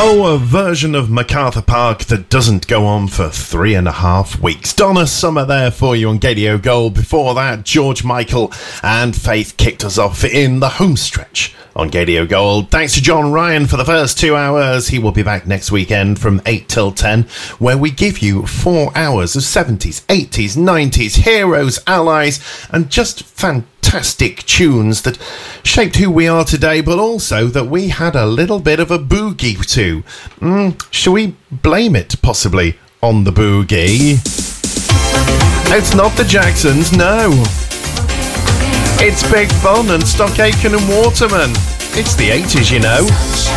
Oh, a version of MacArthur Park that doesn't go on for 3.5 weeks. Donna Summer there for you on Gadio Gold. Before that, George Michael and Faith kicked us off in the home stretch on Gadio Gold. Thanks to John Ryan for the first 2 hours. He will be back next weekend from 8 till 10, where we give you 4 hours of 70s, 80s, 90s, heroes, allies, and just fantastic tunes that shaped who we are today, but also that we had a little bit of a boogie too. Shall we blame it possibly on the boogie? It's not the Jacksons, no. It's Big Fun and Stock Aitken and Waterman. It's the 80s, you know.